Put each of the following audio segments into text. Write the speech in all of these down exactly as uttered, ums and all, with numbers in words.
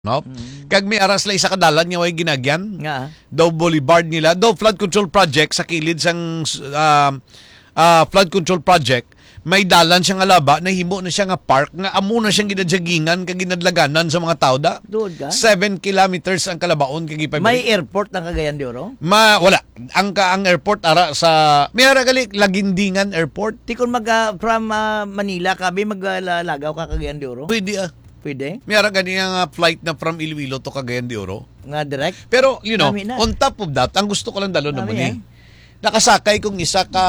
No? Mm. Kag may aras la isa ka dalan nga way ginagyan. Nga. Daw boulevard nila, daw flood control project sa kilid sang uh, uh, flood control project. May dalan siyang alaba na himo na siya nga park nga amo na siyang ginadjagingan kag ginadlaganan sa mga tao da. Doon ka? Seven kilometers ang kalabaon kag ipay. May airport ng Cagayan de Oro? Ma wala. Ang ka ang airport ara sa may ara gali Lagindingan Airport. Ti kun mag uh, from uh, Manila kami maglagaw ka Cagayan de Oro? Pwede ah. Pwede? May ara gani nga flight na from Iloilo to Cagayan de Oro. Nga direct? Pero, you know, Dami na. on top of that, ang gusto ko lang dalo Dami naman eh. eh. Nakasakay kong isa ka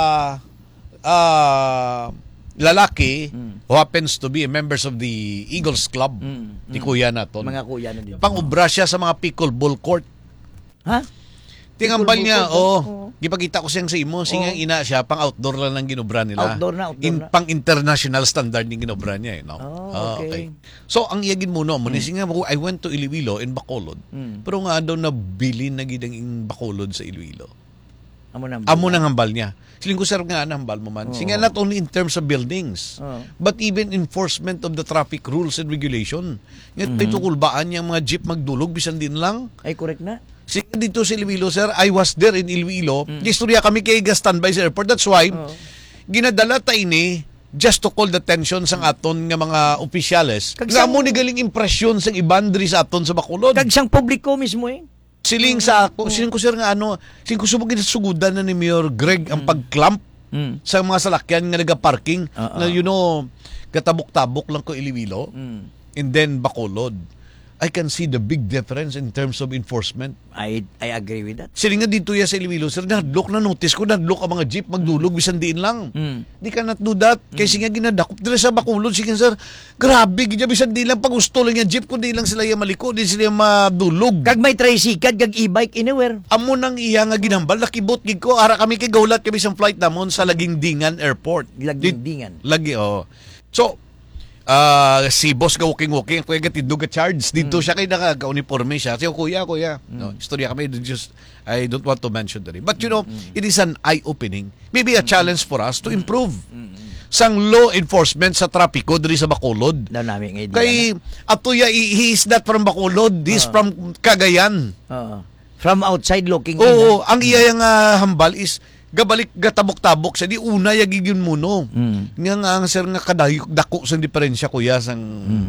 uh, lalaki Mm. who happens to be a members of the Eagles Club Mm, ni mm. Kuya naton. Mga kuya na dito. Pang-ubra siya sa mga pickleball court. Ha? Tingambal niya, Pickleball oh, court, oo. gipakita ko siyang sa imo, singang Oo. ina siya, pang-outdoor lang ng ginobra nila. Outdoor na, outdoor In, na. Pang-international standard ng ginobra niya. Eh, no? Oh, Ah, okay. So, ang iyagin mo no, mm. singa, I went to Iloilo in Bacolod. Mm. Pero nga daw nabili na gidang in Bacolod sa Iloilo. Amo na. Amo nang hambal niya. Siling ko sir nga ang hambal mo man. Oo. Singa not only in terms of buildings, Oo. but even enforcement of the traffic rules and regulation. Nga Mhm. mm kulbaan yung mga jeep magdulog bisan din lang. Ay, correct na. Singa dito sa Iloilo sir, I was there in Iloilo. Mm. Istorya kami kay standby sa airport. That's why Oo. ginadala ta ini just to call the attention sang aton nga mga opisyales. Kag Nga sang- mo ni galing impresyon sang ibandri sa aton sa Bacolod. Kag siyang publiko mismo eh. Siling sa ako, siling ko sir nga ano, siling ko subog sugudan na ni Mayor Greg ang pagclamp Mm. sa mga salakyan nga nagaparking Oo. na you know, katabok-tabok lang ko Iloilo Mm. and then Bacolod. I can see the big difference in terms of enforcement. I I agree with that. Siling nga dito ya sa Iloilo, sir, nadlok na notice ko, nadlok ang mga jeep magdulog bisan diin lang. Mm. Di ka not do that. Kaya nga ginadakop dila sa Bacolod, sige sir, grabe, gina bisan di lang pag gusto lang yung jeep, kundi lang sila yung maliko, di sila yung madulog. Kag may tricycle, kag e-bike anywhere. Amo nang iya nga ginambal, nakibot gid ko, ara kami kay gaulat kami sa flight namon sa Lagindingan Airport. Lagindingan. Lagi, oh. So, ah si boss ga walking-walking, kuya gatindog ga charge. Dito siya kay naka-uniforme siya. Siya, kuya, kuya. No, istorya kami, just, I don't want to mention the name. But you know, it is an eye-opening. Maybe a challenge for us to improve sang law enforcement sa trapiko diri sa Bacolod. Daw namin ngayon. Kay, atoya, he is not from Bacolod, he is Ah. from Cagayan. Oo. From outside looking in. Oo, ha? ang iya yung uh, hambal is gabalik gatabok-tabok sa di una yagig yun muno. Mm. Nga nga ang sir nga kadayok dako sa diferensya kuya sang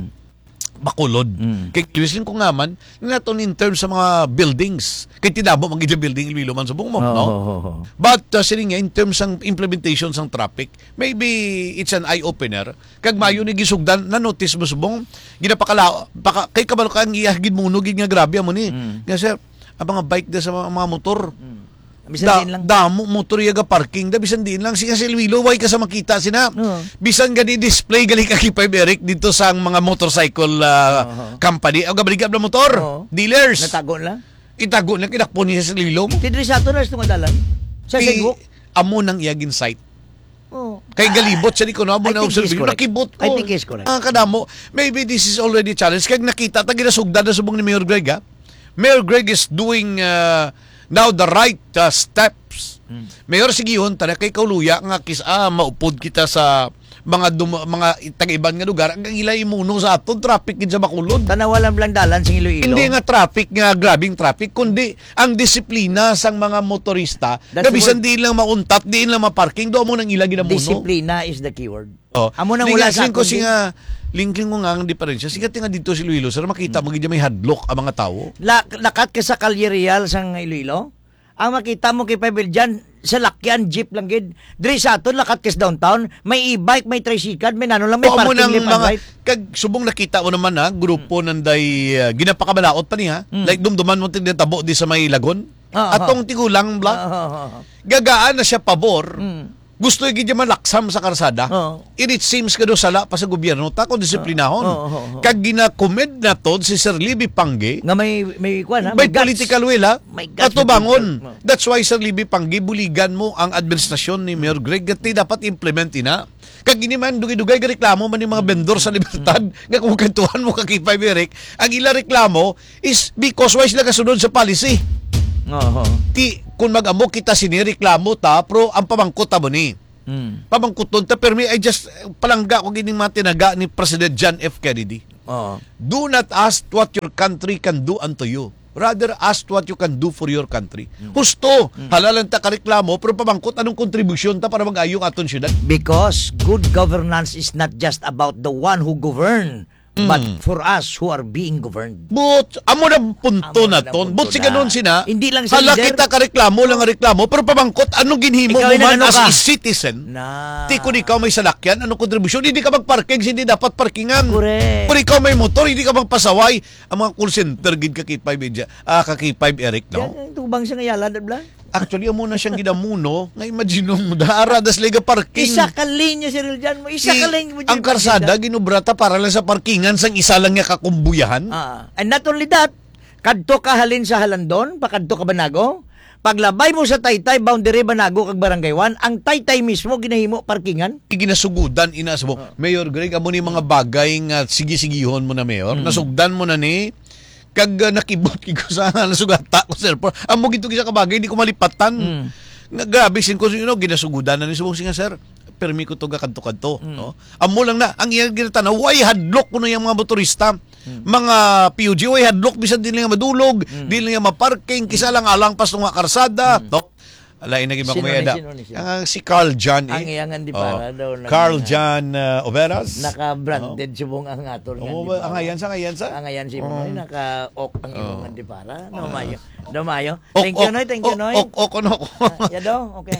Bacolod. Mm. Kay kiwisling ko nga man, not only in terms sa mga buildings. Kay tidabo magiging building Iloilo man subong mo, Oo, no? oo, oo. But uh, sila nga, in terms ng implementation ng traffic, maybe it's an eye-opener. Kag mayo ni gisugdan, na-notice mo subong, ginapakala, baka, kay kabalo ka ang iyahigid muno, gid nga grabe mo ni. Mm. Nga sir, ang mga bike da sa mga, mga motor, Mm. Bisan da, din lang. damo motor yaga parking da bisan din lang siya sa Iloilo way ka sa makita sina Oo. bisan gani display gali ka kay Eric dito sa mga motorcycle uh, Oo. company o gabrigab na motor Oo. dealers Natago lang. itago na kinakpo niya sa Iloilo mo Tidri sa ato na itong adalan. Sa kay sidewalk. amo nang iyagin site Oo. kay galibot sa ko no amo I na think observe he's correct. nakibot ko I think he's correct. ah kadamo maybe this is already a challenge kay nakita ta ginasugdan na subong ni Mayor Greg ha? Mayor Greg is doing uh, now the right uh, steps. Mm. Mayor sigihon tana kay kauluya nga kis ah maupod kita sa mga dum- mga tag-iban nga lugar ang ila imuno sa aton traffic gid sa Bacolod. Tanawalan lang dalan sa Iloilo. Hindi nga traffic nga grabing traffic kundi ang disiplina sang mga motorista That's na bisan the di lang mauntat, di lang maparking do mo nang ila ginamuno. Disiplina is the keyword. Oh. Amo nang wala sa Lingasin ko akong din. singa linking ko nga ang diferensya. Sige nga dito si Iloilo sir makita mo gid may hadlock ang mga tawo. La, lakat ka sa Calle Real sa Iloilo. Ang makita mo kay Pebble dyan, sa lakyan, jeep lang gid. Diri sa aton, lakat ka sa downtown, may e-bike, may tricycle, may nano lang, may Oo mo parking nang lip and mga right. kag subong nakita mo naman ha, grupo nanday uh, ginapakabalaot pa niya. Mm. Like dumduman mo tigde tabo di sa may lagon. Ah, Atong tigulang bla. Ah, ah, ah, ah. Gagaan na siya pabor. Mm. Gusto gid niya malaksam sa karsada. Oo. And it seems kado sala pa sa gobyerno ta kung disiplinahon. Oo, oo, oo. Kag ginakomed na tod si Sir Libby Pangge. Nga may, may kwan ha? By guts. political will ha. May guts, Ato may bangon. political- That's why Sir Libby Pangge buligan mo ang administrasyon ni Mayor Greg gati dapat implement ina. Kag ini man dugay-dugay ga reklamo man ni mga vendor sa Libertad nga kung kantuhan mo kag Kipay Eric, ang ila reklamo is because why sila kasunod sa policy. Oo. Ti kung mag-amo kita sinireklamo ta pero ang pamangkot ta mo ni. Mm. Pamangkot ta permi I just palangga ko gining mga tinaga ni President John F. Kennedy. Oo. Do not ask what your country can do unto you. Rather, ask what you can do for your country. Husto, halalan ta kareklamo, pero pamangkot anong kontribusyon ta para mag-ayong aton syudad. Because good governance is not just about the one who govern, but for us who are being governed. But, amo na punto Amo na na ton. punto But si na. ganon sina, Hindi lang sa hala leader. kita kareklamo lang nga reklamo, pero pamangkot anong ginhimo Ikaw mo ay man nagano as ka? a citizen. Na. Ti kung ikaw may salakyan, anong kontribusyon? Hindi ka magparking, hindi dapat parkingan. Correct. Kung ikaw may motor, hindi ka magpasaway. Ang mga call center, gid ka K five, ah, ka K five, Eric, no? Yan, tubang sa ngayala, dabla. Actually, amo na siyang ginamuno. Nga imagine mo, daara, das liga parking. Isa ka lane niya, Cyril Jan mo. Isa Si- ka lane mo. ang karsada, ginubrata para lang sa parkingan, sang isa lang nga kakumbuyahan. Ah, and not only that, kadto ka halin sa Halandon, pakadto ka Banago, paglabay mo sa Taytay, boundary Banago kag Barangay one, ang Taytay mismo ginahimo parkingan. Ginasugudan, inaas mo. Mayor Greg, amo ni mga bagay nga sige-sigihon mo na, Mayor. Nasugdan mo na ni, kag uh, nakibot ko sa nasugata ko, sir. Pero, amo gito kisa kabagay, hindi ko malipatan. Nga, grabe, sin ko, you know, ginasugudan na ni subong singa, sir. Permi ko to kadto-kadto. No? Amo lang na, ang iyang ginatanaw, why hadlok ko na yung mga motorista. Mga P U G, why hadlok, bisan din lang madulog, di lang maparking, kisa lang alang pas nga karsada. No? Alay, naging Sino makumayada. ni, sino ni, sino? Ang si Carl John, eh. Ang iyangan di para Oh. daw. na- Carl John uh, Overas. Naka-branded subong ang atol nga Oo, di para. ang ayan sa, ang ayan sa. Ang ayan si Moy, naka-ok ang imungan di para. Domayo. Domayo. Ok, Thank you, ok, Noy. Thank you, ok, Noy. Ok, ok, ok, ok. Ah, Yado, okay.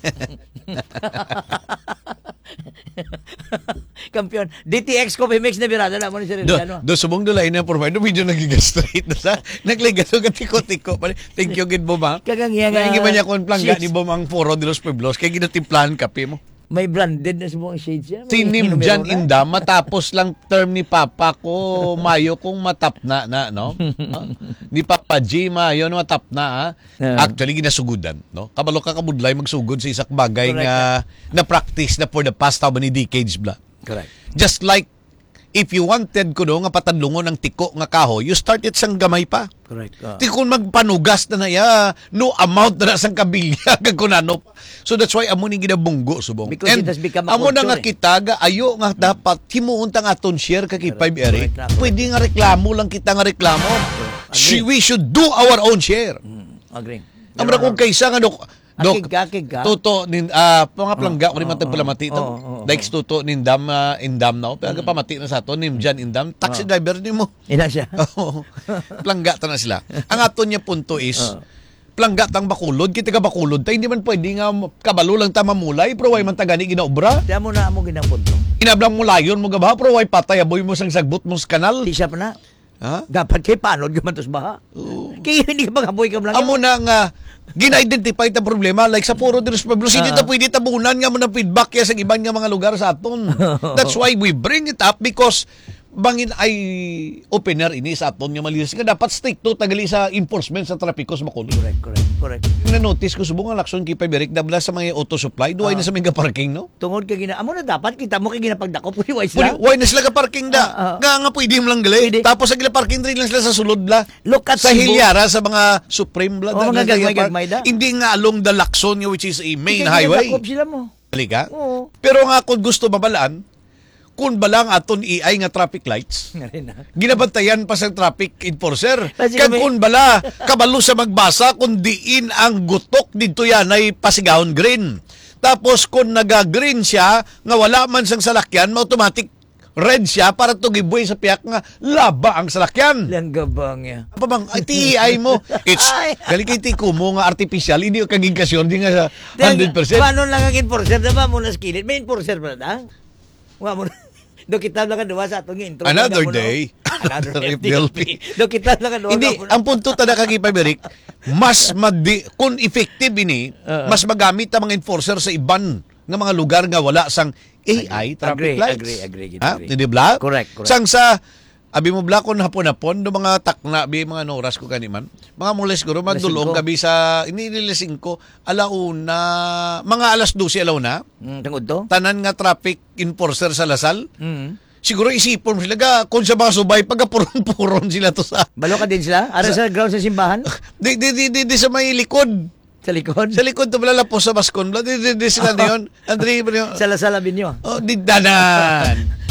Kampiyon. D T X Coffee Mix na birada na mo ni Sir Do, Eliano. do subong dulay na provide, medyo nagigastrate na sa, nagligaso ka tiko-tiko. Thank you, gid mo ba? Kagang iya nga. Naingi ba niya kung plangga shades. ni Bom ang Foro de los Pueblos, kaya ginatimplahan kape mo. May branded na subong shades yan. May Sinim numero dyan na. inda, matapos lang term ni Papa ko, Mayo kong matap na, na no? Ah, ni Papa G, Mayo, no, matap na, ha? Yeah. Actually, ginasugudan, no? Kabalo ka kabudlay, magsugod sa isak bagay Correct. nga na-practice na for the past how many decades, bla. Correct. Just like, if you wanted ko no, nga patadlungon ng tiko nga kaho, you start it sang gamay pa. Correct. Ah. Di kung magpanugas na na ya, no amount na na sang kabilya, kag kunano. So that's why amo ning ginabunggo subong. Because it has become a amo na culture, nga eh. kita ga ayo nga dapat himuon ta nga aton share kag five Eric. correct na, correct. Pwede nga reklamo lang kita nga reklamo. Agree. Shi- We should do our own share. Hmm, agree. Amra kung kaysa nga dok Akig ka, akig ka. Tuto nin ah mga plangga ko rin man tagpalamati oh, to. oh, oh, Like tuto nindam uh, indam now. Pero pamati na sa to nim jan indam. Taxi driver nimo. Ina siya. Oo. Plangga ta na sila. Ang aton niya punto is, plangga tang bakulod, kita ka bakulod, ta hindi man pwede nga kabalo lang ta mamulay, pero way man tagani ginaobra. Diyan mo na mo ginang punto. Inablang mo layon mo gabaha, pero way patay, aboy mo sang sagbot mo sa kanal. Di siya pa na. Ha? Dapat kay panod gumantos baha. Kaya hindi ka magaboy ka lang. Amo na nga, gina-identify ta problema, like sa Foro de los Pueblos, hindi ta pwede tabunan nga mo ng feedback kaya sa ibang nga mga lugar sa aton. That's why we bring it up because bangin ay opener ini sa aton nga malinis nga dapat stricto tagali sa enforcement sa trapiko sa Bacolod. Correct, correct, correct. Na-notice ko subong ang laksyon kay Piberic dabla sa mga auto supply, duway na sa mga parking, no? Tungod ka gina. Amo na dapat kita mo kay ginapagdako pwede wise Pwede, lang. why na sila ka parking da? Ah, ah. Nga nga pwede mo lang gali. Pwede. Tapos ang gila parking rin lang sila sa sulod la. Look at Sa Cebu. Hilyara, sa mga Supreme la. Oh, da- mga da- da- gagmay-gagmay da. Hindi nga along the Lacson which is a main Kaya highway. ginadakop sila mo. Halika. Oo. Pero nga kung gusto mabalaan, kung balang aton I I nga traffic lights, Nga rin na. ginabantayan pa sa traffic enforcer. Kasi Kag kami- kung bala, kabalo sa magbasa, kung diin ang gutok dito yan ay pasigahon green. Tapos kung naga-green siya, nga wala man sang salakyan, automatic red siya para to giveaway sa piyak nga laba ang salakyan. Lang gabang ya. Apa bang, ay T I mo. It's, Ay. galing kay tiko mo nga artificial, hindi yung kagigkasyon, hindi nga sa one hundred percent. Paano lang ang enforcer na ba mo na skillet? May enforcer pa na. Wa mo na. Do kita lang duwa sa atong intro. Another Mo na, day. Another Another F D L P. Do kita lang duwa. Hindi, ang punto tada kay Piberic, mas madi, kung effective ini, Oo. mas magamit ang mga enforcer sa iban nga mga lugar nga wala sang A I traffic Agree, lights. agree, agree, agree. Ha? Hindi bla? Correct, correct. Sang sa abi mo bla kon hapon-hapon do mga takna bi mga noras ko kaniman. Mga mules guro madulong Alas gabi sa ini nila singko alauna mga alas dose alauna Mm, tungod to? tanan nga traffic enforcer sa Lasal. Mm. Siguro isipon mo sila ga kung sa mga subay pagkapuron-puron sila to sa Balo ka din sila? Ara sa ground sa simbahan? di, di, di, di, di sa may likod. Sa likod? Sa likod to pala po sa Baskon. Di, di, di sila na yun. Andre, Sa lasala binyo. oh, di danan.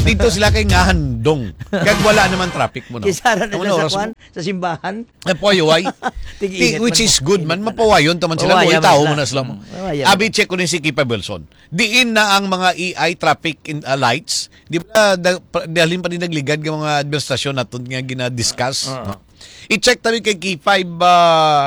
Dito sila kay nga handong. Kag wala naman traffic mo no. Kisara na Ano, sa oras mo? kwan, sa simbahan. Napaway. Tig-init Which man is mo. good man. Mapawayon taman sila. Mawaya Uy, man tao sila. mo na sila mo. Mm, mawaya Abi, check ko ni si Kipa Wilson. Diin na ang mga A I traffic in, uh, lights. Di ba, da, pa- dalhin pa din nagligad ng mga administrasyon natin nga gina-discuss. Oo. No? I-check tayo kay K five uh,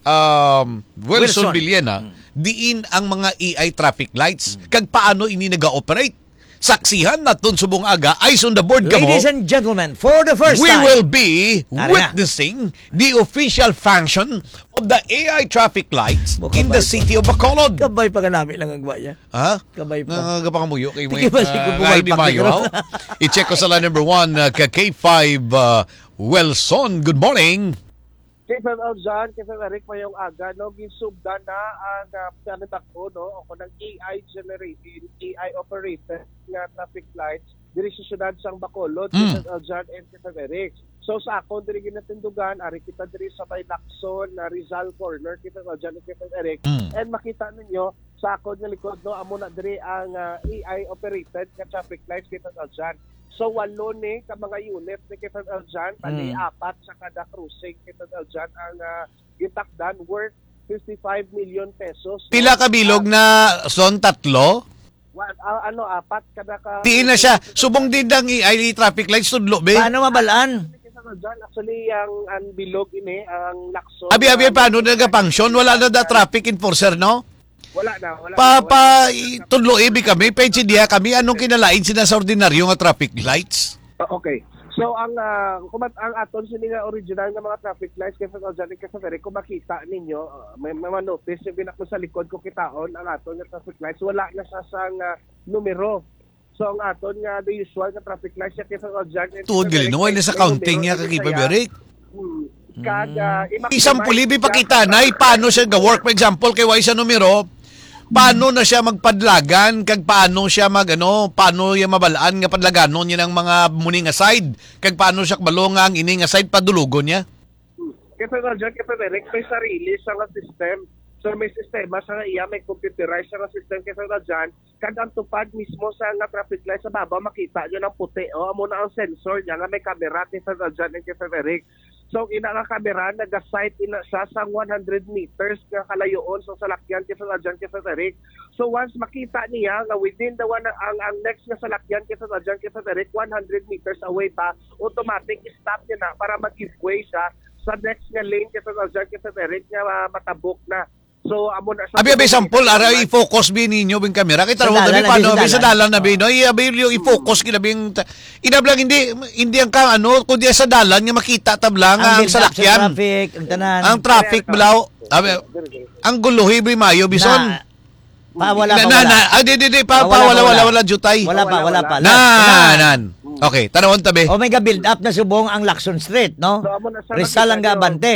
um, Wilson, Wilson. Villena. Diin ang mga A I traffic lights. Kag paano ini naga-operate. Saksihan natin subong aga. Eyes on the board ka mo. Ladies and gentlemen, for the first We time. will be Ano na? witnessing the official function of the A I traffic lights Mukhang in the ba ito? city of Bacolod. Kabay pa ka namin lang ang gwaya. Ha? Kabay pa. Nangagapangamuyo kay mo. Tingin ba si Kubo Ngayon di Malpak Mayo. ni ha? I-check ko sa line number one, uh, ka K five uh, Wilson. Good morning. Kay Fem Aljan, kay Fem Eric mayong aga, no, ginsubdan na ang uh, panatak ko, no, ako ng A I generated, A I operated nga traffic lights, diri sa syudad sang Bacolod, Mm. kay Fem Aljan and kay Fem Eric. So sa ako, diri ginatindugan, ari kita diri sa may Lacson, na Rizal Corner, kay Fem Aljan and kay Fem Eric. Mm. And makita ninyo, sa ako nga likod, no, amo na diri ang uh, A I operated nga traffic lights kay Fem Aljan. So walo ni ka mga unit ni K five Aljan, tali Mm. apat sa kada cruising K five Aljan ang uh, gitakdan worth fifty-five million pesos. Pila ka bilog na son tatlo? Wa- ah, ano apat kada ka. Tiin na siya. Subong din ang A I traffic lights tudlo be. Paano mabalaan? K five Aljan actually ang ang bilog ini ang Lacson. Abi abi paano nagapunction? Wala na da traffic enforcer no? Wala na, wala. Pa na, pa wala i- tudlo ibi kami, pensi dia kami anong kinalain sina sa ordinaryo nga traffic lights? na. Okay. So ang uh, kumat ang aton sini nga original nga mga traffic lights kay Aljan kay Eric, kung makita ninyo uh, may may notice yung binak mo sa likod ko kitaon ang aton nga traffic lights wala na sa sang uh, numero. So ang aton nga the usual nga traffic lights kay Aljan. Tuod gali no na sa counting nga kay Eric. Hmm. Kag uh, Isang pulibi pakita na paano siya ga-work. For example, kay Wai sa numero, paano na siya magpadlagan, kag paano siya mag, ano, paano niya mabalaan nga padlaganon niya ng mga muni nga side, kag paano siya kabalo nga ang ini nga side padulugon niya. Kaya Aljan, kaya Eric, may sarili sa nga system. So may sistema sa nga iya, may computerized sa nga system kaya Aljan. Kag ang tupad mismo sa nga traffic light sa baba, makita nyo ng puti. O, amo na ang sensor niya nga may camera kaya Aljan and kaya Eric. So ina nga kamera naga-sight ina siya sa one hundred meters nga kalayoon sa salakyan kay Aljan kay Eric. So once makita niya nga within the one ang ang next nga salakyan kay Aljan kay Eric one hundred meters away pa, automatic stop niya na para mag-give way siya sa next nga lane kay Aljan kay Eric nga uh, matabok na. So amo na sa Abi abi sample ara i-focus bi ninyo bing camera. Kita Sa ro dalan dabi na, paano sa abi sa dalan dalan. na bi no. Abi yung i-focus kina bing inablang hindi hindi ang ka ano kundi sa dalan nga makita tablang ang, build up sa salakyan. traffic, ang tanan. Ang traffic blaw. Abi ang guluhi bi mayo bison. Na, pa wala na, pa na, wala. na, ah, di, di, di, pa, Ah, pa, wala, wala, wala, wala. wala, jutay. Wala pa, wala pa. Na, nan. Okay, tanawon tabi. Omega build up na subong ang Lacson Street, no? So, amo na sa Rizal ang makita nyo. gabante.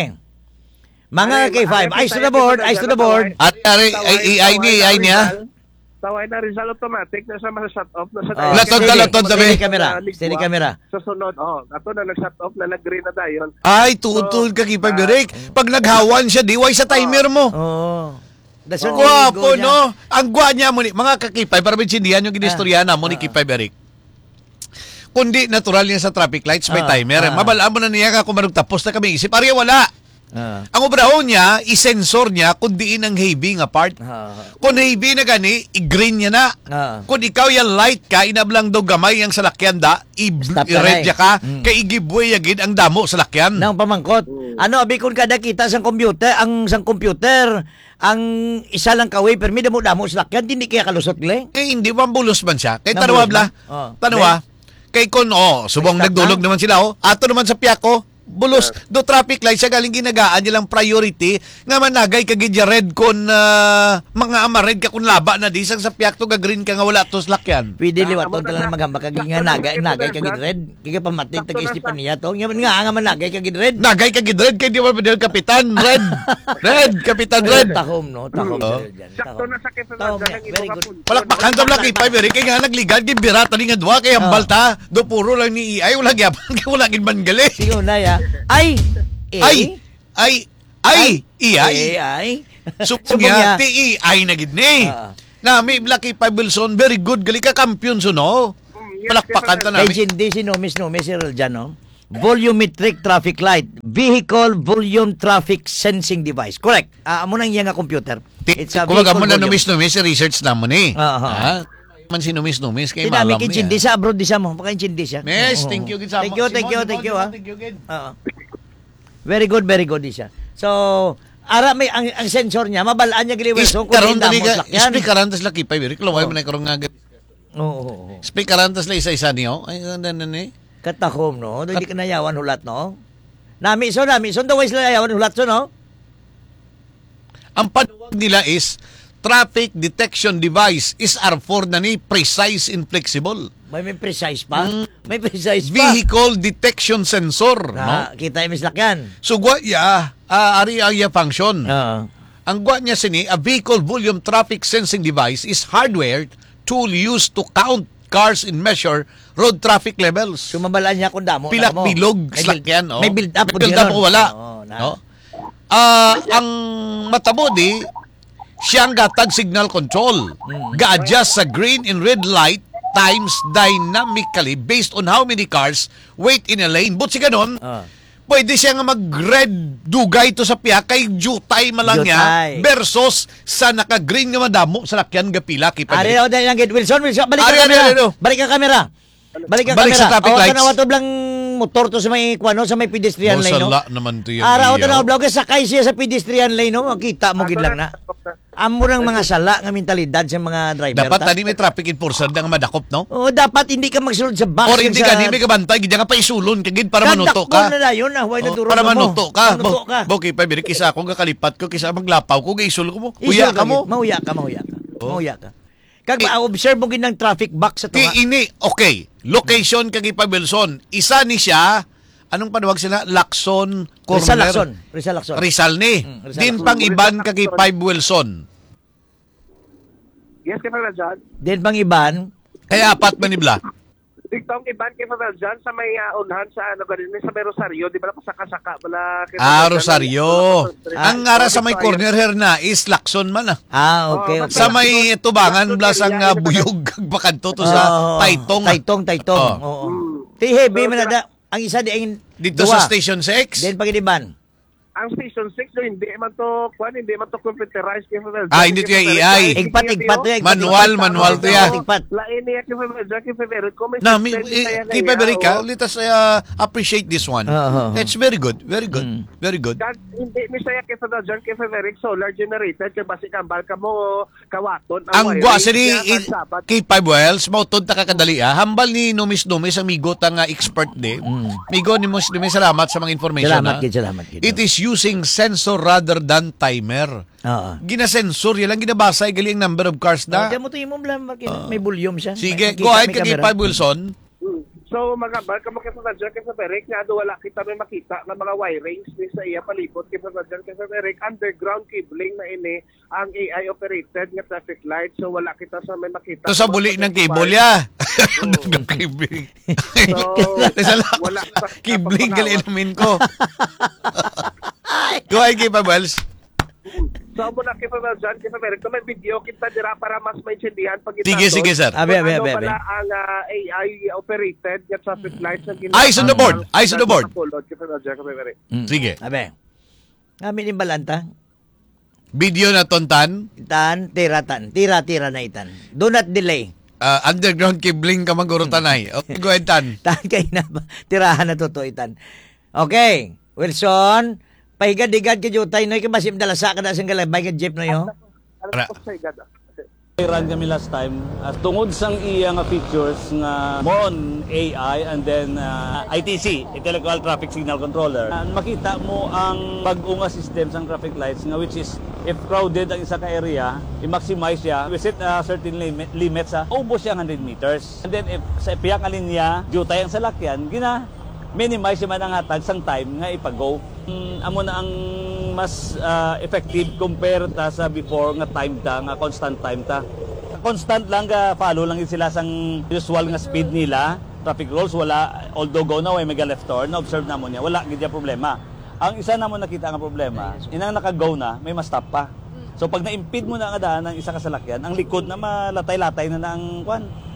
Mga Ay, K five, ay, eyes to the board, eyes to the board. At ari ay ay ni ay niya. Taway na Rizal automatic na siya ma-shut off na sa Oh, Latod ka, steady, latod, tabi. steady camera, steady camera. Sa sunod, oh, ato na nag-shut off na nag-green na dayon. Ay, tuod ka kipa Berek. Pag naghawan siya, diway sa timer mo. Oh. That's Oh. Guwapo, no? Ang gwa niya mo ni, mga kakipay, para binsindihan yung ginistorya na mo ni Ah. Kipay Berek. Kundi natural niya sa traffic lights, may Ah, timer. ah. Mabalaan mo na niya ka kung manong tapos na kami isip. Ariya wala. Ah. Ang obrahon niya, isensor niya kung diin ang heavy nga part. Ah. Kung heavy na gani, i-green niya na. Ah. Kung ikaw yung light ka, inablang daw gamay ang salakyan da, Stop ka i-red na eh. ka, Mm. kay i-giveaway agad ang damo salakyan. Nang pamangkot. Ano, abi kung kada kita sang computer, ang sang computer, ang isa lang kaway, permi damo damo salakyan, hindi kaya kalusot le. Eh, hindi ba bulos man siya? Kay Nang tanawa bulos bla. man? Oh. Tanawa. Kay kon, oh, subong May stop nagdulog na? naman sila, oh. Ato naman sa piyako, bulos, do traffic light siya galing ginagaan nilang priority nga managay kagid ya red kon uh, mga ama red ka kun laba na di sang sa piyak to ga green ka nga wala tos lakyan. Pwede Ah, liwaton amo na talaga na. magamba kagid nga Sakto na nagay sa nagay computer, kagid Brad. red. Kaya pamatig Sakto tag na isip sa- niya to. Nga nga nga man nagay kagid red. Nagay kagid red kay di ba pwede kapitan red. Red, kapitan red. Takom no, takom Oh. sir dyan. Sakto na sa Tao, Quezon ng very imo good. punto. Palakpakan sa laki pa Berek kay nga nagligad kay bira tani nga duwa kay ambal ta. Do puro lang ni I I wala gyapon kay wala gid man gali. Sige na ya. Ay. Eh, Ay, ay, ay, iyay. Eh, ay. Supong Supong ya, ya. ti i ay na gid ni. Ah. Na may Lucky Five Wilson, very good gali ka kampiyon so no. Mm, palakpakan ta Kay namin. Cindy, si Numis Numis, si Earl dyan, no? Volumetric traffic light. Vehicle volume traffic sensing device. Correct. Ah, amo nang iya nga computer. It's a Kumaga mo vehicle na volume. numis-numis, research na mo ni. Aha. Ha? Man si numis-numis, kay Tinami malam kay niya. Cindy sa abroad di sa mo. Makain Cindy siya. Yes, Oo. thank you. Gid sa- Thank you, thank you, Simon, thank you, Simon, ha. thank you, gid. Oo. Very good, very good di siya. So, ara may ang, ang sensor niya, mabalaan niya gili Is Wilson karon hindi tali mo ka, sakyan. speakaran tas laki pa, Rick. Laway mo na karon nga. Oo, oo, oo. Speakaran tas la isa-isa niyo. Ay, ano na ni? Katakom, no? Hindi ka nayawan hulat, no? Nami so, nami so, daw sila nayawan hulat, so, no? Ang panuwag nila is traffic detection device is R four na ni precise and flexible. May may precise pa? May precise pa? Vehicle detection sensor, no? Na, kita yung mislakyan. So gwa ya, ah, ari ang ya function. Oo. Ang gwa niya sini, a vehicle volume traffic sensing device is hardware tool used to count cars and measure road traffic levels. So, mabalaan niya kung damo. Pilak damo. bilog May slack build- yan, oh. May build up. May build up o wala. Oo, na. No? Ah, ang matabodi, siyang gatag signal control. Mm. Ga-adjust sa green and red light times dynamically based on how many cars wait in a lane. But si ganon, Ah. pwede siya nga mag-red dugay to sa piya kay jutay malang niya Jutay. versus sa naka-green nga madamo sa lakyan gapila kay Ari, pa. o, dahil lang, Gid. Wilson, Wilson, balik Ari, ka ari, kamera. ari, ari. Balik ka kamera. Balik ka Balik kamera. sa traffic O, lights. tanawa to blang motor to sa may, kuano, sa may pedestrian lane, no? Masala naman to yun. Ara, o, Iyaw. tanawa, vlog, sakay siya sa pedestrian lane, no? Makita mo, gid lang na. Amo ng mga sala nga mentalidad sa mga driver. Dapat ta. tani may traffic enforcer na nga madakop, no? O, dapat hindi ka magsulod sa box. Or hindi ka, di may kabantay, gid nga pa isulon kagid para manuto ka. na na yun, ah. Huwag na Oh, durog para na mo. manuto ka. Manuto ka. Bo, kay pa biri kisa akong kakalipat ko kisa maglapaw ko gaisul ko mo. Isul Uya ka mo. gid. Mahuya ka, mahuya ka. Oh. Mahuya ka. Kag Ki- ma-observe mo gid ng traffic box sa tunga. Kay ini, okay. Location kay pa Wilson. Isa ni siya, anong panawag sila? Lacson Corner. Rizal Lacson. Rizal Lacson. Rizal ni. Mm, Rizal Din Lacson. pang iban kay Five Wilson. Yes, kay Father John. Din pang iban, Kaya apat manibla. Dito iban kay Father John sa may uh, unhan sa ano ganun sa may Rosario, di ba na pasaka-saka bala kay Ah, Father John. Rosario. Ah, Ang ara sa may dito, corner here na is Lacson man ah. ah, okay, Oh, okay. Sa may tubangan blasang uh, buyog kag bakanto to sa Oo, Taytong. Taytong, Taytong. Oo. Oo. Mm. Ti heavy man na. Ang isa di ang Dito sa Station six. Din pag iban. Ang Station six do hindi man to kuan hindi man to computerized kay Father John. Ah, hindi to yung A I. Igpat, igpat to. igpat, Manual, igpat. manual to Oo, yan. igpat. Lain niya kay Father John kay Father ko may Na, mi, system eh, kaya kay kaya, Peberica, oh. let us uh, appreciate this one. Oo. It's very good, very good, Mm. very good. Kad hindi mi saya kay Father John kay Frederick solar generated kay basi kambal ka mo kawaton Ang wiring gwa sini niya, kansabat. kay Five Wells, mautod ta kakadali ah. Hambal ni Numis Numis ang migo ta nga expert di. Migo ni Mus Numis, salamat sa mga information. Salamat, ah. kid, salamat, kid. It is using sensor rather than timer. Oo. Gina-sensor, yan lang ginabasa, gali ang number of cars Na, na. mo to imong lang may volume siya. Sige, May- go ahead may kay camera. Five Wilson. Mm. So magambal ka mo kay Father John kay Frederick nga do wala kita may makita nga mga wirings ni sa iya palibot kay Father John kay Frederick underground cabling na ini ang A I operated nga traffic light so wala kita sa may makita. To sa buli ng cable ya. Ng cabling. So, Sa wala ka sa- cabling sa gali namin ko. Go ahead kay Five Wells. So mo na kay Father John kay Frederick may video kita dira para mas maintindihan pag Sige, sige, sir. Abi, abi, ano abi, abi. pala ang uh, A I operated nga traffic lights ang Eyes on the board, eyes on the board. Kay Father John kay Frederick. Mm. Sige. Abe. Kami ni balanta. Video na tontan. Itan, tiratan. Tira-tira na itan. Do not delay. Uh, underground cabling ka magurutanay. Okay, go ahead, Tan. Tan kay na ba? Tirahan na to itan. Okay. Wilson, pahigad-higad ka jutay no ikabasim dalasa ka na sing galabay ka jeep no yo. Ra- Ano po sa igada? Run kami last time. At tungod sang iya nga features nga more on A I and then uh, I T C, Intellectual Traffic Signal Controller. Uh, makita mo ang bag-o nga system sang traffic lights nga which is if crowded ang isa ka area, i-maximize siya. We set a certain limit, limit sa ubos siya one hundred meters. And then if sa piyak nga linya, jutay ang salakyan, gina minimize siya man ang hatag sang time nga ipago. Um, amo na ang mas uh, effective compare ta sa before nga time ta, nga constant time ta. Constant lang ga follow lang yun sila sang usual nga speed nila. Traffic rules wala, although go na way mega left turn, na observe na mo niya, wala gid problema. Ang isa na mo nakita nga problema, inang naka-go na, may ma-stop pa. So pag na-impede mo na nga daan ng isa ka salakyan, ang likod na malatay-latay na na ang kwan.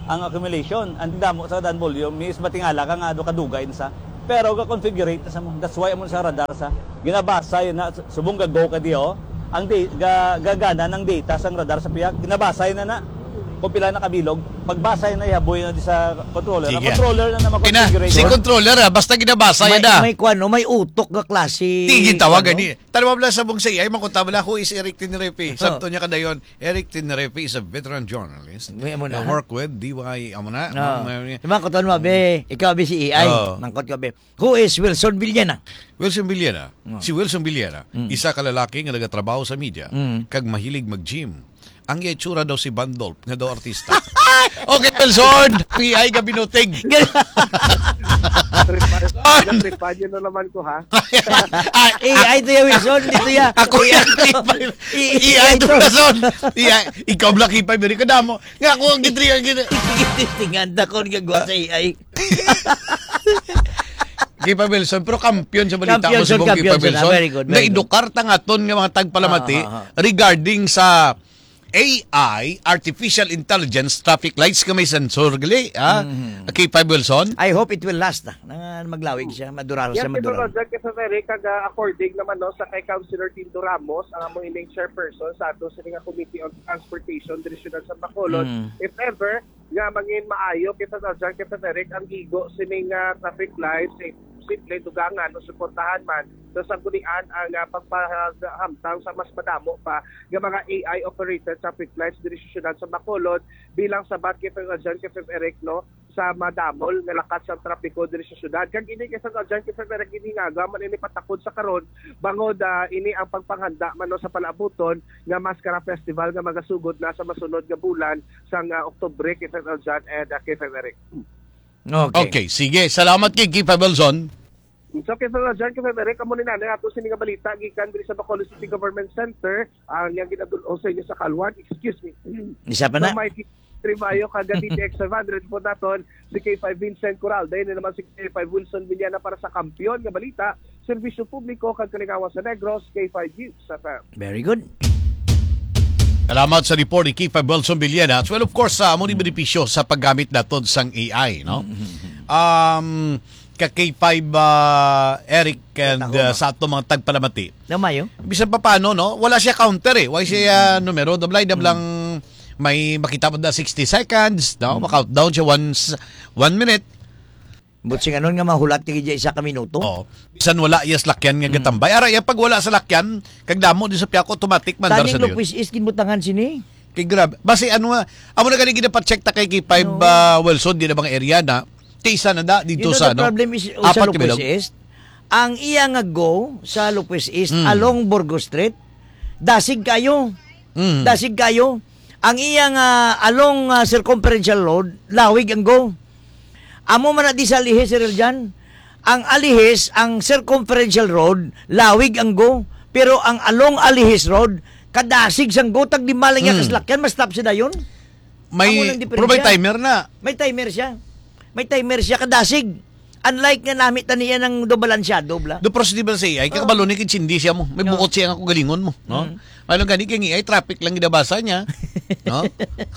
ang accumulation. Ang damo sa dan volume, is matingala ka nga do kadugay sa. Pero ga-configurate na sa mo. That's why amon sa radar sa ginabasa yun na subong ga-go ka diyo. Ang da- ga- gagana ng data sa radar sa piyak, ginabasa yun na na. Kung pila na kabilog, pagbasa yun na ihaboy na di sa controller. Ang Sige. controller na na Kina, makonfigurate. si controller ah, basta ginabasa may, yan na. may kuan, no? May utok nga klase. Tigi tawag ano? gani. Tanong mo sa bong say ay makunta na who is Eric Tinrepe. Oh. Sabto niya kada yon. Eric Tinrepe is a veteran journalist. May amo na na. work with D Y amo na. No. Um, Diba ko mo be, ikaw be si A I. Oh. Mangkot ka be. Who is Wilson Villena? Wilson Villena. Oh. Si Wilson Villena, Mm. isa ka lalaki nga nagatrabaho sa media, Mm. kag mahilig mag-gym. Ang itsura daw si Bandolp nga daw artista. Okay, Wilson, P I ka binutig. Tripan na naman ko, ha? Ay, A I to ya Wilson, dito ya. Ako yan, I I to Wilson. I I ikaw black ipay beri kadamo. Nga ako ang gitri ang gitri. Tinganda ko nga gwa sa A I. Kipa Wilson, pero kampiyon sa balita Kampiyon mo si son, Bong Kipa kampiyon son. Wilson. Ah, very good, very Naidukar tangaton nga mga tagpalamati Ah, ah, ah. regarding sa A I, Artificial Intelligence, traffic lights ka may sensor gali, ha? Mm-hmm. Kipa Wilson. I hope it will last na. Nang maglawig siya, madurar Yes, siya, Kito madurar. Roger, kasi very kaga according naman no, sa kay Councilor Tindo Ramos, ang among ining chairperson sa ato sa nga Committee on Transportation, Division sa Bacolod, Mm. if ever, nga mangin maayo, Kito Roger, Kito Eric, ang gigo sining uh, traffic lights, eh, simple, dugangan, o suportahan man, so sa gunian ang uh, pagpahamtang sa mas madamo pa ng mga A I-operated traffic lights diri sa syudad sa Bacolod bilang sabat kay President Kefem Eric no sa madamol nga lakat sa trapiko diri sa syudad. Kag ini kay President Kefem Eric ini nga gaman ini patakod sa karon bangod uh, ini ang pagpanghanda man no, sa palabuton nga Mascara Festival nga magasugod na sa masunod nga bulan sang uh, Oktubre kay President and uh, Kefem Eric. Okay. Okay, sige. Salamat kay Kipa Wilson. So, kaya sa John Kefemere, kamo ni nanay, ato sining nga balita, gikan diri sa Bacolod City Government Center, ang yang ginadul-o sa inyo sa Kalwan, excuse me. Isa pa na. So, may tribayo kada D T X five hundred po naton si K five Vincent Coral, dahil na naman si K five Wilson Villena para sa kampiyon nga balita, serbisyo publiko kag kalingawan sa Negros, K five News. Very good. Salamat sa report ni Kipa Wilson Villena. Well, of course, sa uh, muni benepisyo sa paggamit naton sang A I, no? Um, ka K five uh, Eric and uh, sa ato mga tagpalamati. Namayo. Bisan pa paano, no? Wala siya counter eh. Wala siya uh, numero. Dablay, dablang may makita mo na sixty seconds, no? Countdown siya once, one minute. But sing anon nga mahulat ti gid isa ka minuto. Oh, bisan wala yes lakyan nga gatambay. Ara ya pag wala sa lakyan, kag damo di sa piyako automatic man dar sa Taning dayon. lupis is kinbutangan sini. Kay grab. Base ano nga, amo na gani ginapacheck ta kay K five uh, Wilson di na bang area na tisa na da dito You know, sa the no. problem is o, Apat sa ka Lopez bilog. East, ang iya nga go sa Lopez East Mm. along Burgos Street, dasig kayo. Mm. Dasig kayo. Ang iya nga along uh, circumferential road, lawig ang go. Amo man na di sa Alihis, Sir Eljan. Ang Alihis, ang circumferential road, lawig ang go. Pero ang along Alihis Road, kadasig sang go, tag di maling nga Mm. kaslakyan, ma-stop siya dayon. May Amo lang diferensya. pero may timer na. May timer siya. May timer siya, kadasig. Unlike nga namit na niya ng do balansyado, bla. Do procedure sa A I, kakabalo ni kitsindi siya mo. May Oh. bukod siya nga kung galingon mo, no? Mm. Mayroon gani kay A I, traffic lang ginabasa niya, no?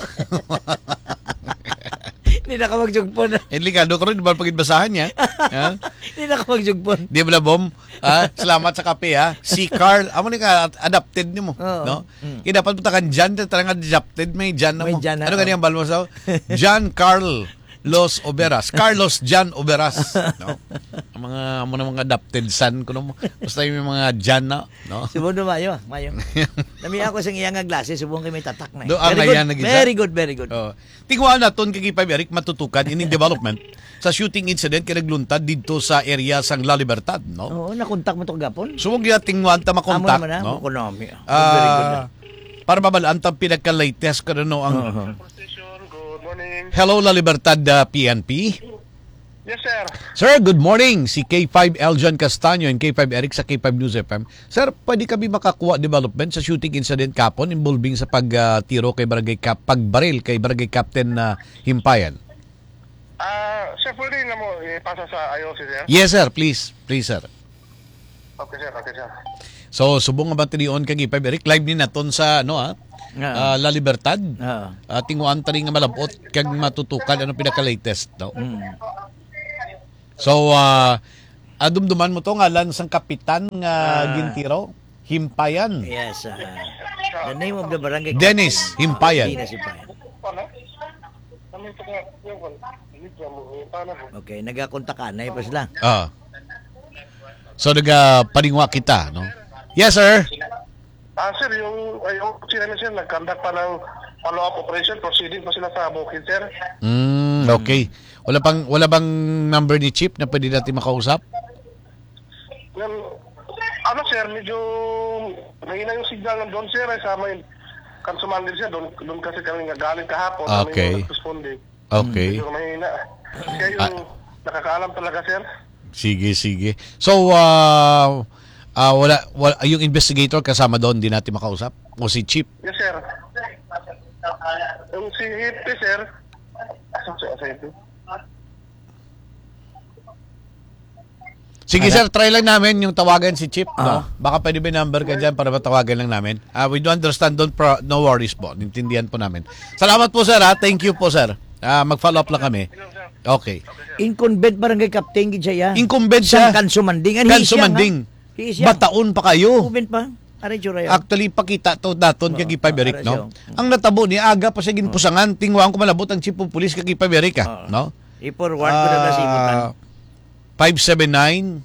Hindi na ka magjugpon. Eh, ligado ko rin, ba pagbasahan niya? Ha? Hindi na ka magjugpon. Di ba, Bom? Ah, salamat sa kape, ha? Si Carl, amo ni ka, adapted ni mo. Oo. No? Mm. Kaya dapat punta kan Jan, talagang adapted, may Jan na May mo. Jan na, Ano oo. ganyan, balmo sa? Jan Carl Los Oberas. Carlos Jan Oberas. No? Ang mga, mga, mga adapted son ko no? Basta yung mga Jan na, no? Subon do mayo, mayo. Nami ako sa iyang nga glasses, subon kay may tatak na. eh. Do, ang Very ayan, good, nag-isa? very good, very good. Oh. Tingwa na ton kay Kipa Eric matutukan in development sa shooting incident kay nagluntad dito sa area sang La Libertad, no? Oo, nakontak mo to gapon. So wag ya tingwan ta Amo makontak, naman na, no? economy. Ah, very good na. para mabalaan ta pinagka-latest ka no ang Oo. Good morning. Hello La Libertad uh, P N P. Yes, sir. Sir, good morning. Si K five Eljan Castaño and K five Eric sa K five News F M. Sir, pwede kami makakuha development sa shooting incident kapon involving sa pagtiro kay Barangay Cap, pagbaril kay Barangay Captain na Himpayan. Ah, sir, pwede na mo ipasa sa I O C, sir? Yes, sir. Please. Please, sir. Okay, sir. Okay, sir. So subong nga batilion kag G five Eric live ni naton sa ano ha? Ah. Ah, La Libertad. Ah. Uh, tinguan tani nga malabot kag matutukan ano pinaka-latest no. Mm. So uh, adumduman mo to ngalan sang kapitan nga gintiro Himpayan. Yes. ah. The name of the barangay. Dennis Himpayan. Dennis Himpayan. Okay, nagakontak ka na pa sila. Ah. So naga paningwa kita no. Yes sir. Ah, sir, yung, ay, yung sila na sir, nag-conduct pa ng follow-up operation, proceeding pa sila sa bukid, sir. Mm, okay. Wala bang wala bang number ni Chief na pwede natin makausap? Well, ano sir, medyo mahina yung signal ng doon, sir, ay sama yung kansumandir siya, doon, doon kasi kami nagaling kahapon, Okay. kami yung nag-responde. Okay. Medyo mahina. Kaya yung nakakaalam talaga, sir. Sige, sige. So, uh, uh, wala, wala, yung investigator kasama doon, di natin makausap? O si Chief? Yes, sir. Yung si Hippie, sir. Asan siya sa Hippie? Sige sir, try lang namin yung tawagan si Chief. No? Ah. Baka pwede ba number ka dyan para matawagan lang namin. Uh, we do understand, don't pro- no worries po. Nintindihan po namin. Salamat po sir ha. Thank you po sir. Uh, mag-follow up lang kami. Okay. Incumbent barangay captain gid siya. Incumbent siya. Sa Kansumanding. Ano Kansumanding. Bataon pa kayo. Incumbent pa. Aray jura yun. Actually, pakita to daton kay Gipa Beric, no? Arasyo. Ang natabo ni aga pa siya ginpusangan, tingwang ko malabot ang chief of police kay Gipa Beric, Oo. no? I-forward ko na na si Ibutan. Ah, five seven nine.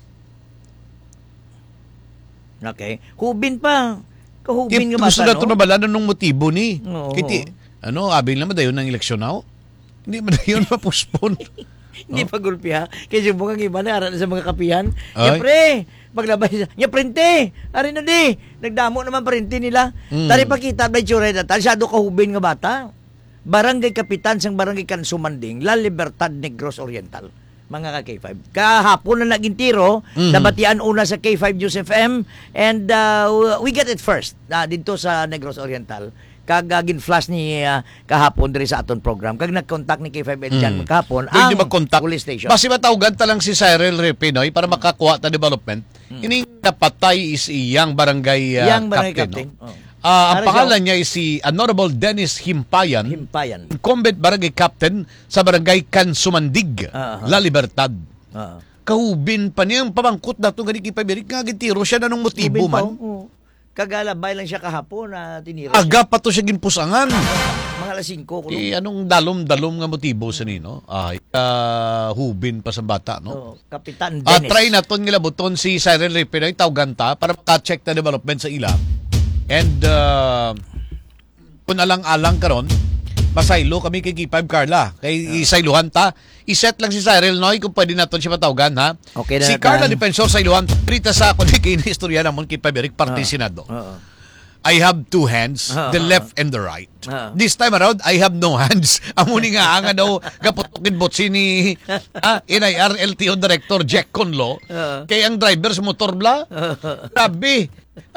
Okay. Hubin pa. Kahubin nga Gusto na bata, ito no? nabalanan ng motibo ni. Oo. Kiti, ano, abil naman dayon ng eleksyon now? Hindi man dayon mapuspon. Hindi pa gulpi ha. Kasi bukang iba na aral sa mga kapihan. Ay. Ya pre, paglabas siya. Ya printe. Ari na di. Nagdamo naman printe nila. Mm. Tari pakita ba itsura na tasyado kahubin nga bata. Barangay Kapitan sang Barangay Kansumanding, La Libertad, Negros Oriental. Mga ka K five. Kahapon na naging tiro, Mhm. nabatian una sa K five News F M, and uh, we get it first uh, dito sa Negros Oriental. Kag uh, gin-flash ni uh, kahapon diri sa aton program. Kag nag-contact ni K five L dyan Mm. kahapon Pwede ang mag-contact. police station. Basi matawgan ta lang si Cyril Repinoy para makakuha ta development. Ining napatay is iyang barangay uh, Yang barangay captain. captain. No? Oh. Ah, ang Ano pangalan niya is si Honorable Dennis Himpayan, Himpayan. incumbent barangay captain sa barangay Kansumandig, Ah, ah. La Libertad. Oo. Kahubin pa niyang pamangkot na itong ganit Ipabirik nga gitiro siya na nung motibo Ubin pa, man. oo. Kagalabay lang siya kahapon na tinira Aga pa to siya ginpusangan. siya. Mga alas singko. Kuno. Eh, anong dalom-dalom nga motibo sa nino? Ay, kahubin pa sa bata, no? Oh, Kapitan Ah, Dennis. try naton nga labuton si Cyril Repinoy tawgan ta para maka-check na development sa ila. And uh, kung alang-alang karon, masaylo kami kay G five Carla. Kay isayluhan ta. Iset lang si Cyril Noy kung pwede naton siya matawgan ha. Okay na Si natin. Carla Defensor sayluhan. Prita sa ako kay istorya namon kay Paberic Party Ah. Senado. Oo. I have two hands, Ah, the ah, left and the right. Ah. This time around, I have no hands. Amo ni nga nga daw kaputukin botsi ni ah, N I R L T O Director Jack Conlo. Ah. Kay ang driver sa motor bla. Sabi,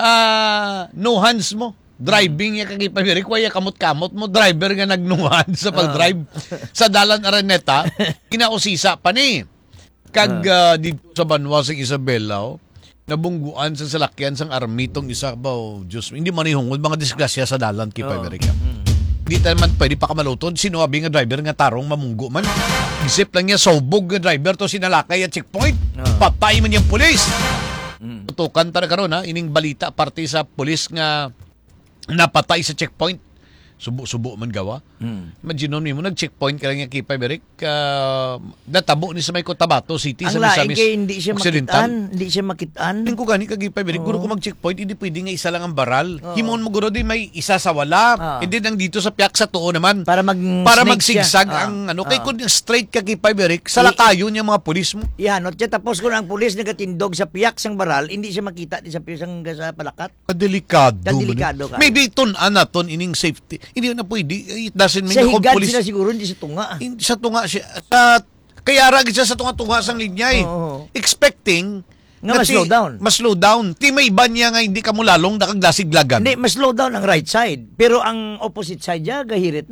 ah, no hands mo. Driving ya kay Paberic, waya kamot-kamot mo. Driver nga nag-no hands sa pag-drive. Sa Dalan Araneta, kinausisa pa ni. Kag ah, dito sa Banwa sa Isabela, oh, nabungguan sa salakyan sang armitong isa ba, oh, Diyos, hindi man ihungod mga disgrasya sa dalan kay Oo. Paberica. Hindi tayo man pwede pa kamalutod. Sinabi nga driver nga tarong mamunggo man. Isip lang niya, sobog nga driver to sinalakay at checkpoint. Oo. Patay man yung pulis. Mm. Tutukan ta na karon ha, ining balita parte sa pulis nga napatay sa checkpoint. Subo-subo man gawa. Mm. Imagine mo, nag-checkpoint ka lang yung kay Paberic. Uh, natabo ni sa may Cotabato City. Ang sa laing Misamis kay hindi siya Occidental. makitaan. Hindi siya makitaan. Tingin ko gani kagi Paberic, guro ko mag-checkpoint, hindi pwede nga isa lang ang baral. Oo. Himon mo guro di may isa sa wala. Oo. Hindi nang dito sa piyak sa tuo naman. Para mag Para snake magsigsag siya. ang Ah, ano. Kay ah. kung straight kagi Paberic, sa lakayon yung mga pulis mo. Ihanot siya. Tapos kung ang pulis nagatindog sa piyak sang baral, hindi siya makita di sa piyak sang sa palakat. Kadelikado. Kadelikado ka. Maybe tunan na ton ining safety. Hindi na pwede. It doesn't mean Sa na kung higad pulis. sila siguro, hindi sa tunga. Hindi sa tunga siya. Sa, kaya ragid siya sa tunga-tunga sang linya eh. Oo. Expecting Nga na mas slow ti- down. Mas slow down. Ti may iba niya nga hindi ka mo lalong nakaglasiglagan. Hindi, mas slow down ang right side. Pero ang opposite side niya, gahirit na.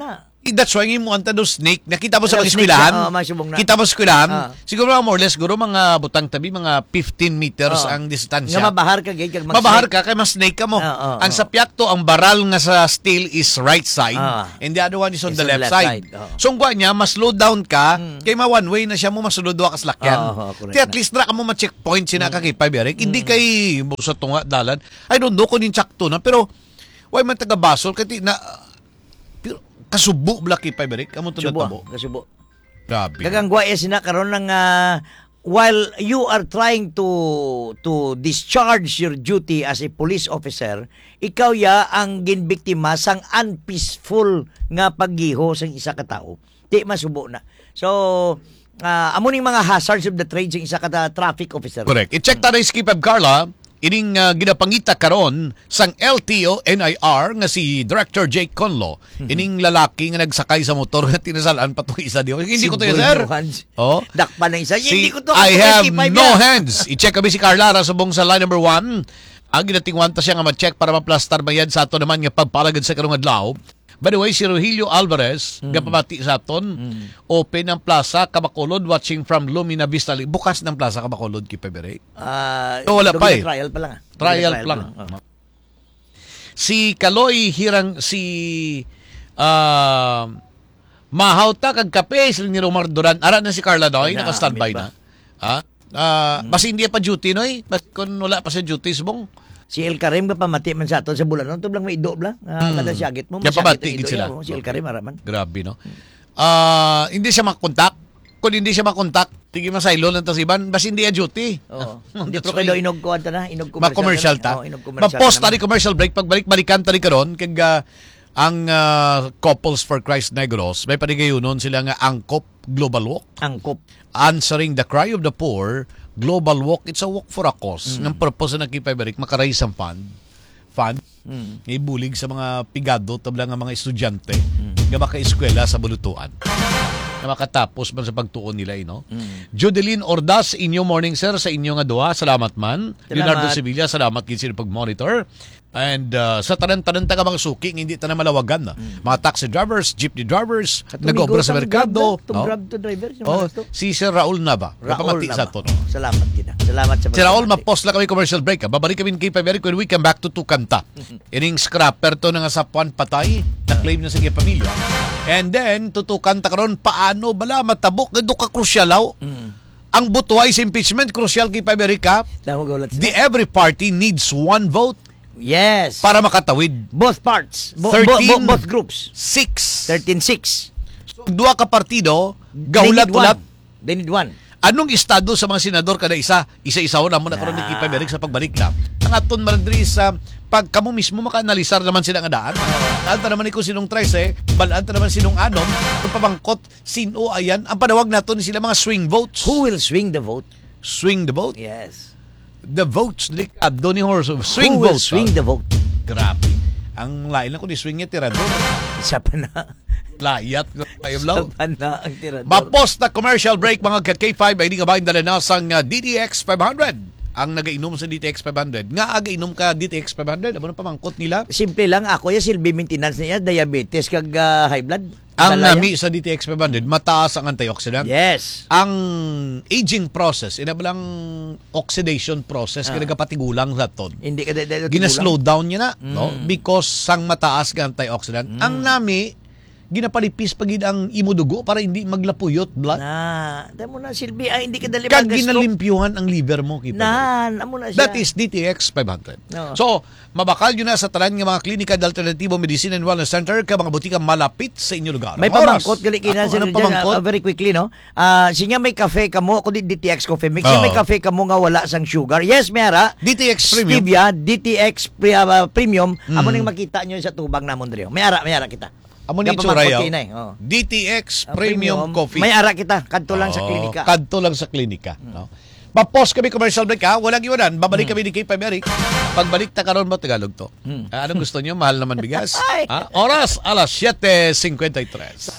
That's why mo anta do snake. Nakita mo sa mga Snake eskwelahan. siya, oh, may subong na. Kita mo sa eskwelahan. Ah. Siguro mga more or less, siguro mga butang tabi, mga fifteen meters Oh. ang distansya. Nga mabahar ka, gay, kag mag- Mabahar ka, kay mas snake ka mo. Ah, ah, ang ah. sa piyakto, ang baral nga sa steel is right side, Ah. and the other one is on Is the on the left, left side. side, oh. So, ang gwa niya, mas slow down ka, kay ma one way na siya mo, masulod ka sa lakyan. Oh, oh, correct Kaya at na. least na ka mo ma-checkpoint, sina ka kay Pabiarek. Hindi kay sa tunga dalan. I don't know kung yung tsakto na, pero why man taga-basol, kati na, pero, kasubo bla kay Pabiarek. Amo to Subo, natabo. kasubo. Grabe. Kagang gwa eh, sina karon ng ah, while you are trying to to discharge your duty as a police officer, ikaw ya ang ginbiktima sang unpeaceful nga paggiho sang isa ka tawo. Di masubo na. So, ah, amo ning mga hazards of the trade sang isa ka ta- traffic officer. Correct. I-check ta na yung Skip Carla, ining uh, ginapangita karon sang L T O N I R nga si Director Jake Conlo, ining lalaki nga nagsakay sa motor nga tinasalaan pa to isa diyo. Hindi ko to Si yan, sir. Boy Johans. Oh. Dakpan na isa. Si Hindi ko to. I have twenty-five no yan. hands. I-check kami si Carla subong sa line number one. Ang ginatingwan ta siya nga ma-check para maplastar bayad sa ato naman nga pagpalagad sa karong adlaw. By the way, si Rogelio Alvarez, mm. gapamati sa aton, mm. open ang plaza Kabacolod watching from Lumina Vista. Bukas ng plaza Kabacolod, Kipebere. Ah, So, wala pa eh. Trial pa lang. ah. Trial Trial lang. pa lang. Oh. Si Kaloy Hirang, si uh, Mahauta kag kape, sila ni Romar Duran. Ara na si Carla Noy, Na, naka-standby amin na. Ha? Ah, basi hindi pa duty, Noy. Bas kung wala pa sa duty, subong. Si El Karim ka pamati man sa ato sa bulan. Ito lang may ido bla. Ah, Hmm. kada syagit mo. Kaya masyagit pamati ang gid ido sila. niya, oh. Si El Karim araman. Grabe, no? Ah, hindi siya makontak. Kung hindi siya makontak, tigi masaylo lang tas iban, basi hindi a duty. Oo. That's Hindi pero why- kayo inog ko anta na, inog Ma-commercial ta. Oh, inog commercial. Ma-post na tani commercial break pagbalik-balikan tani karon kag ah, ang ah, Couples for Christ Negros may panigayunon sila nga angkop Global Walk, angkop. answering the cry of the poor. Global Walk, it's a walk for a cause. Ng purpose na nakipay-balik makaraise ang fund. Fund. Mm. Ibulig sa mga pigado tabla nga mga estudyante nga maka-eskwela sa bulutuan. Na makatapos man sa pagtuon nila, eh, no? Mm. Jodeline Ordas, inyo morning sir sa inyo nga duha. Salamat man. Salamat. Leonardo Sevilla, salamat gid sa pag-monitor. And uh, sa tanan-tanan ta ka mga suki, hindi ta na malawagan na. Mga taxi drivers, jeepney drivers, nag-obra sa merkado. Tum no? grab to driver. si Oh, mga to. si Sir Raul Nava. Raul Kapamati sa naman. to. No? Salamat kita. Salamat sa Si Raul, pagpamati. ma-post lang kami commercial break. Ha? Babalik kami kay Paberi when we come back to Tukanta. Ining scrapper to nga sa Puan Patay, na-claim na sa kaya pamilya. And then, tutukanta karon paano bala matabok? Gado ka krusyal, haw? Ang butuay sa impeachment, krusyal kay Paberi ka. Tama ko ulit. The every party needs one vote Yes. para makatawid. both parts. Bo- bo- thirteen. bo- both groups. Six. thirteen six. So, dua ka partido, They need gaulat-ulat. one. They need one. Anong estado sa mga senador kada isa? Isa-isa na mo na karon ni Kipaberik sa pagbalik na. Ang aton malandri sa pag kamo mismo maka-analisar naman sila nga daan. Anta naman iko sinong trece, balanta naman sinong anom, kung pabangkot sino ayan. Ang panawag naton sila mga swing votes. Who will swing the vote? Swing the vote? Yes. The votes delikado ni Horse. Swing Who will votes. swing ah. the vote? Grabe. Ang lain lang ko ni swing niya tirador. Isa pa na. Layat. Kayo Isa blaw. pa na ang tirador. Mapost na commercial break mga ka-K five ay di nga ba yung dalanasang uh, D D X five hundred. Ang nagainom sa D T X five hundred. Nga againom ka D T X five hundred. Ano na pamangkot nila? Simple lang ako ya silbi maintenance niya diabetes kag ah, high blood. Ang Dalaya. nami sa D T X five hundred, mataas ang antioxidant. Yes. Ang aging process, inabalang oxidation process, Ah. kaya nagapatigulang sa ton. Hindi ka dahil Gina-slow down niya na, no? Mm. Because sang mataas ka antioxidant. Ang nami, ginapalipis pagid ang imudugo para hindi maglapuyot blood. na. Damo na silbi ay hindi ka dali Kag mag-stroke. ginalimpyuhan ang liver mo. Kipa. Na, amo na siya. That is D T X five hundred. No. So, mabakal yun na sa talan ng mga klinika de Alternativo Medicine and Wellness Center ka mga butika malapit sa inyo lugar. May Oras. pamangkot gali kina Ako, sir anong dyan, pamangkot? ah, very quickly no. Ah, siya may cafe kamo ako di D T X coffee mix. Siya Oo. may cafe kamo nga wala sang sugar. Yes, mera. D T X Premium. Stevia, D T X pre- ah, Premium. Mm. Amo ning makita nyo sa tubang namon diri. May ara, may ara kita. Amo ni Nga pamangkot Churayaw. kinay, oo. D T X Ah, Premium, Coffee. May ara kita kadto lang sa Oo, klinika. Kadto lang sa klinika. No? Pa-pause kami commercial break ha. Walang iwanan. Babalik kami ni Kay Paberic. Pagbalik ta karon mo Tagalog to. Hmm. Ah, anong gusto niyo? Mahal naman bigas. Ay. Ha? Oras alas siete cincuenta y tres.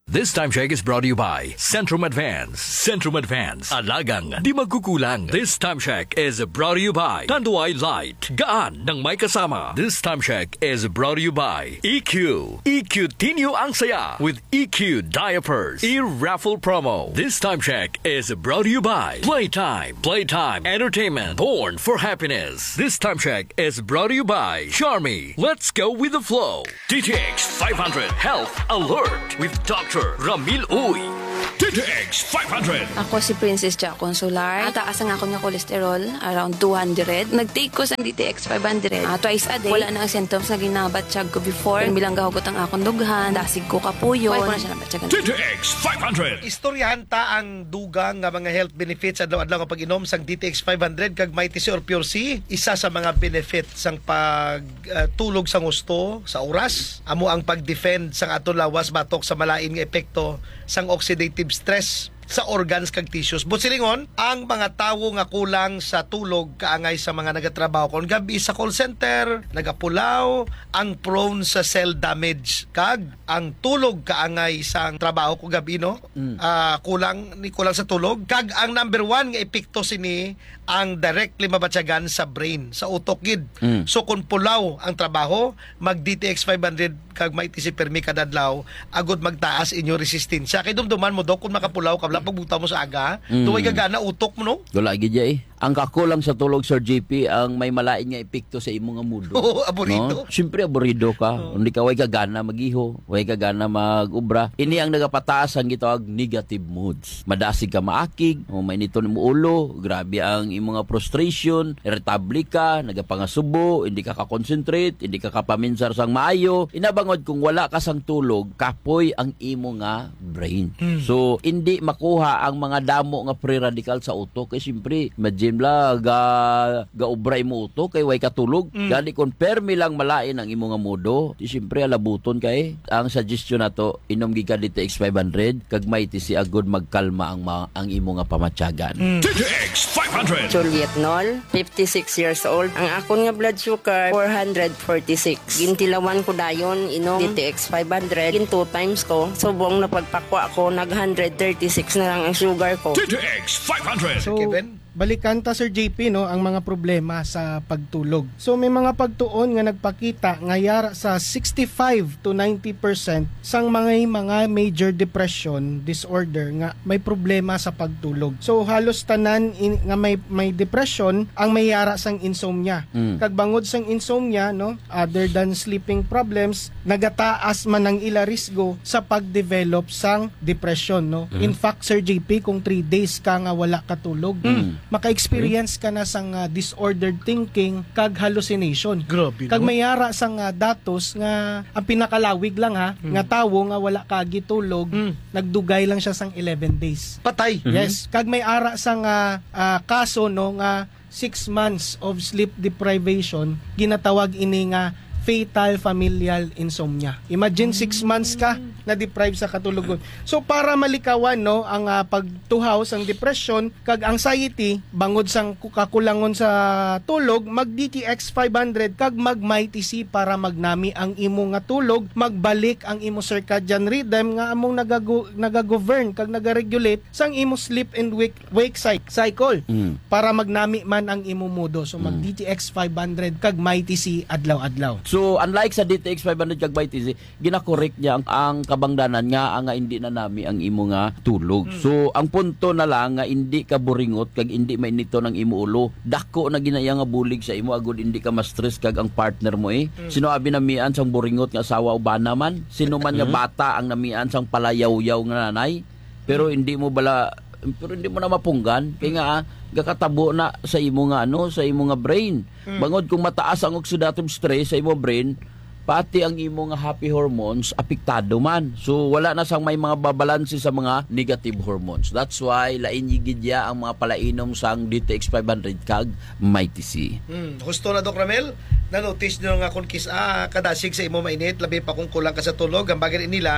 This time check is brought to you by Centrum Advance. Centrum Advance. Alagang di magkukulang. This time check is brought to you by Tanduay Light. Gaan ng may kasama. This time check is brought to you by E Q. E Q Tinyo ang saya with E Q Diapers. E-raffle promo. This time check is brought to you by Playtime. Playtime Entertainment. Born for happiness. This time check is brought to you by Charmy. Let's go with the flow. D T X five hundred Health Alert with Doctor Ramil Uy. D T X five hundred. Ako si Princess Jack Consular. Ataas ang ako nga kolesterol, around two hundred. Nag-take ko sa D T X five hundred. Uh, twice a day. Wala na ang symptoms na ginabatsyag ko before. Yung bilang gahugot ang akong dughan, dasig ko kapuyon. Wala ko na siya nabatyagan. D T X five hundred. Istoryahan ta ang dugang nga mga health benefits adlaw-adlaw nga pag-inom sang D T X five hundred kag Mighty C or Pure C. Isa sa mga benefits sang pagtulog uh, sang gusto sa oras. Amo ang pag-defend sang aton lawas batok sa malain nga epekto sang oxidative stress sa organs kag tissues. Busilingon, ang mga tawo nga kulang sa tulog kaangay sa mga nagatrabaho kon gabi sa call center, nagapulaw, ang prone sa cell damage kag ang tulog kaangay sa trabaho ko gabi no. Mm. Uh, kulang ni kulang sa tulog kag ang number one nga epekto sini ang directly mabatyagan sa brain, sa utok gid. Mm. So kung pulaw ang trabaho, mag D T X five hundred kag Mighty C permi kadadlaw agud magtaas inyo resistensya. Kay dumduman mo do kung makapulaw ka pagbuta mo sa aga, mm. tuway gagana utok mo no? Wala gid eh. Ang kakulang sa tulog, Sir J P, ang may malain nga epekto sa imong nga mudo. Oo, aburido. No? Siyempre, aburido ka. Oh. Hindi ka way kagana mag-iho, way kagana mag-ubra. Ini ang nagapataas ang gitawag negative moods. Madasig ka maakig, o may nito mo ulo, grabe ang imong nga frustration, irritable ka, nagapangasubo, hindi ka ka-concentrate, hindi ka kapaminsar sang maayo. Inabangod kung wala ka sang tulog, kapoy ang imo nga brain. Mm. So, hindi makuha ang mga damo nga free radical sa utok. Kaya siyempre, imagine la ga gaubray mo uto kay way katulog. Mm. Gani kon permi lang malain ang imo nga modo, di siyempre alabuton kay ang suggestion nato inom gikan D T X five hundred kag Mighty C agud magkalma ang ma, ang imo nga pamatyagan. Mm. D T X five hundred. Juliet Nol, fifty-six years old. Ang akon nga blood sugar four forty-six. Gintilawan ko dayon inom mm. D T X five hundred. Gin two times ko. Subong na pagpakwa ko nag one thirty-six na lang ang sugar ko. D T X five hundred. So, Kevin? balikan ta Sir J P no ang mga problema sa pagtulog. So may mga pagtuon nga nagpakita nga yara sa sixty-five to ninety percent sang mga mga major depression disorder nga may problema sa pagtulog. So halos tanan in, nga may may depression ang may yara sang insomnia. Mm. Kag bangod sang insomnia no, other than sleeping problems, nagataas man ang ila risgo sa pagdevelop sang depression no. Mm. In fact Sir J P, kung three days ka nga wala katulog, mm. maka-experience ka na sang uh, disordered thinking kag hallucination. Grabe, kag no? mayara sang uh, datos nga ang pinakalawig lang ha, mm. nga tawo nga wala ka gitulog, mm. nagdugay lang siya sang eleven days. Patay. Mm-hmm. Yes, kag may ara sang uh, uh, kaso no nga six months of sleep deprivation, ginatawag ini nga fatal familial insomnia. Imagine six months ka na deprive sa katulugon. So para malikawan no ang uh, pagtuhaw sang depression kag anxiety bangod sang kakulangon sa tulog, mag D T X five hundred kag mag Mighty C para magnami ang imo nga tulog, magbalik ang imo circadian rhythm nga among nagago, nagagovern kag nagaregulate sang imo sleep and wake wake cycle mm. para magnami man ang imo mudo. So mag D T X five hundred kag Mighty C adlaw-adlaw. So unlike sa D T X five hundred kag Mighty C, gina-correct niya ang, ang kabangdanan nga nga hindi na nami ang imo nga tulog. Mm. So ang punto na lang nga hindi ka buringot kag hindi mainito ng imo ulo. Dako na ginaya nga bulig sa imo agud hindi ka ma-stress kag ang partner mo eh. Mm. Sino abi namian sang buringot nga asawa o bana man? Sino man nga bata ang namian sang palayaw-yaw nga nanay? Pero hindi mo bala pero hindi mo na mapunggan kay nga ah, gakatabo na sa imo nga ano sa imo nga brain. Mm. Bangod kung mataas ang oxidative stress sa imo brain, pati ang imo nga happy hormones apektado man. So wala na sang may mga babalanse sa mga negative hormones. That's why lain gidya ang mga palainom sang D T X five hundred kag Mighty C. Hmm, gusto na Doc Ramel, na-notice nyo nga kung kis ah, kadasig sa imo mainit, labi pa kung kulang ka sa tulog, ang bagay nila,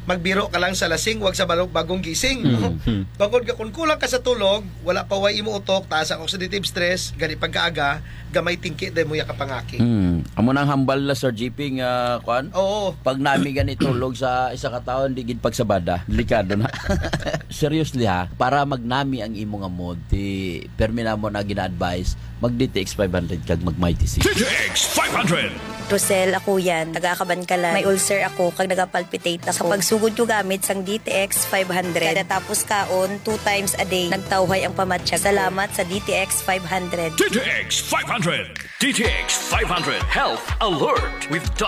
magbiro ka lang sa lasing, wag sa balog bagong gising. Mm. Bangod ka kung kulang ka sa tulog, wala pa way imo utok, taas ang oxidative stress, gani pagkaaga, gamay tingki dahil mo ya kapangaki. Hmm. Amo nang hambal na Sir G P nga kuan. Oo. Pag nami gani tulog sa isa ka taon di gid pagsabada. Delikado na. Seriously ha, para magnami ang imo nga mod, ti permi na mo na gina-advise mag D T X five hundred kag mag Mighty C. D T X five hundred. Rosel, ako yan. Taga-Kabankalan. May ulcer ako kag nagapalpitate ako. Kapag sugod ko gamit sang D T X five hundred. Kada tapos kaon, two times a day. Nagtawhay ang pamatsyag. Salamat sa D T X five hundred. D T X five hundred. D T X five hundred Health Alert with